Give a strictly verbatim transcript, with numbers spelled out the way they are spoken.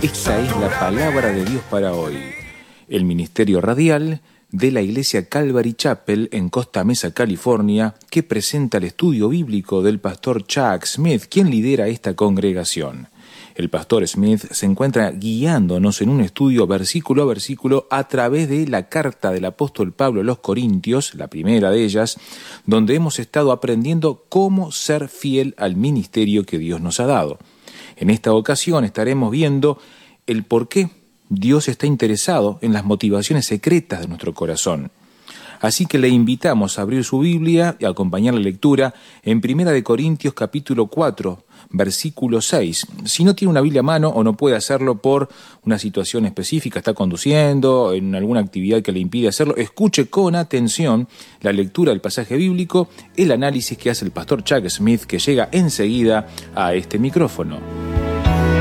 Esta es la palabra de Dios para hoy. El ministerio radial de la iglesia Calvary Chapel en Costa Mesa, California, que presenta el estudio bíblico del pastor Chuck Smith, quien lidera esta congregación. El pastor Smith se encuentra guiándonos en un estudio versículo a versículo a través de la carta del apóstol Pablo a los Corintios, la primera de ellas, donde hemos estado aprendiendo cómo ser fiel al ministerio que Dios nos ha dado. En esta ocasión estaremos viendo el por qué Dios está interesado en las motivaciones secretas de nuestro corazón. Así que le invitamos a abrir su Biblia y a acompañar la lectura en Primera de Corintios capítulo cuatro, versículo seis. Si no tiene una Biblia a mano o no puede hacerlo por una situación específica, está conduciendo, en alguna actividad que le impide hacerlo, escuche con atención la lectura del pasaje bíblico, el análisis que hace el pastor Chuck Smith, que llega enseguida a este micrófono.